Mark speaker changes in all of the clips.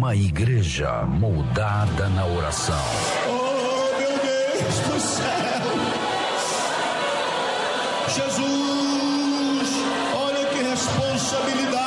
Speaker 1: Uma igreja moldada na oração.
Speaker 2: Oh, meu Deus do céu! Jesus, olha que responsabilidade!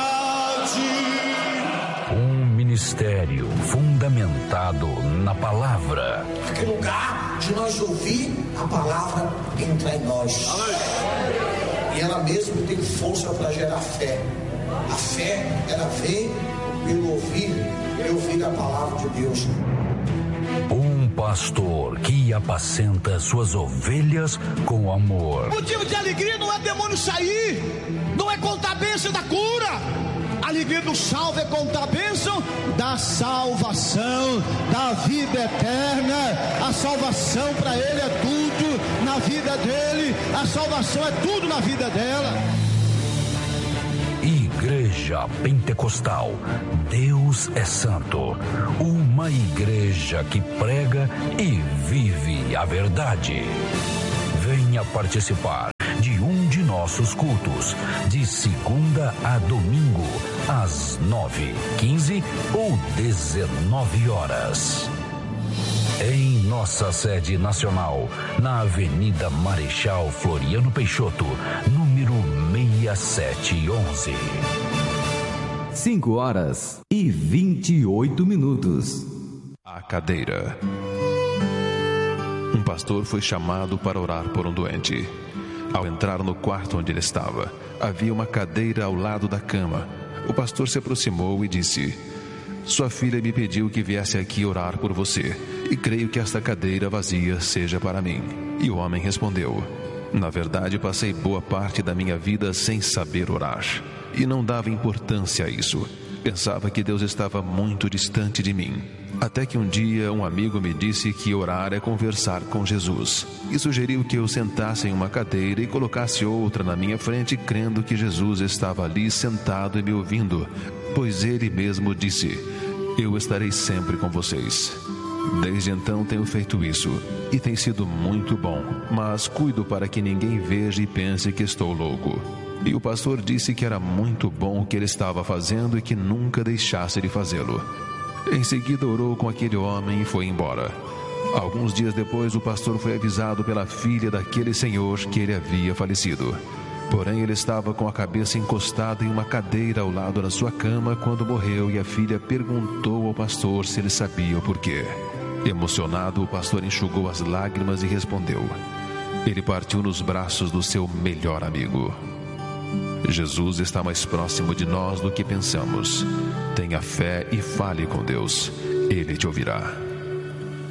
Speaker 1: Um ministério fundamentado na palavra.
Speaker 3: Aquele lugar de nós ouvir a palavra entre nós. E ela mesmo tem força para gerar fé. A fé, ela vem pelo ouvir e ouvir a palavra de Deus.
Speaker 1: Um pastor que apacenta suas ovelhas com amor.
Speaker 2: Motivo de alegria não é demônio sair, não é contar a bênção da cura. A alegria do salvo é contar a bênção da salvação, da vida eterna. A salvação para ele é tudo na vida dele, a salvação é tudo na vida dela.
Speaker 1: Igreja Pentecostal, Deus é Santo. Uma igreja que prega e vive a verdade. Venha participar de um de nossos cultos, de segunda a domingo, às 9h15 ou 19 horas. Em nossa sede nacional, na Avenida Marechal Floriano Peixoto, número 6711.
Speaker 4: 5h28.
Speaker 5: A cadeira. Um pastor foi chamado para orar por um doente. Ao entrar no quarto onde ele estava, havia uma cadeira ao lado da cama. O pastor se aproximou e disse: "Sua filha me pediu que viesse aqui orar por você, e creio que esta cadeira vazia seja para mim." E o homem respondeu: "Na verdade, passei boa parte da minha vida sem saber orar, e não dava importância a isso. Pensava que Deus estava muito distante de mim. Até que um dia um amigo me disse que orar é conversar com Jesus, e sugeriu que eu sentasse em uma cadeira e colocasse outra na minha frente, crendo que Jesus estava ali sentado e me ouvindo, pois ele mesmo disse: 'Eu estarei sempre com vocês.' Desde então tenho feito isso, e tem sido muito bom, mas cuido para que ninguém veja e pense que estou louco." E o pastor disse que era muito bom o que ele estava fazendo e que nunca deixasse de fazê-lo. Em seguida orou com aquele homem e foi embora. Alguns dias depois, o pastor foi avisado pela filha daquele senhor que ele havia falecido. Porém, ele estava com a cabeça encostada em uma cadeira ao lado da sua cama quando morreu, e a filha perguntou ao pastor se ele sabia o porquê. Emocionado, o pastor enxugou as lágrimas e respondeu: "Ele partiu nos braços do seu melhor amigo." Jesus está mais próximo de nós do que pensamos. Tenha fé e fale com Deus. Ele te ouvirá.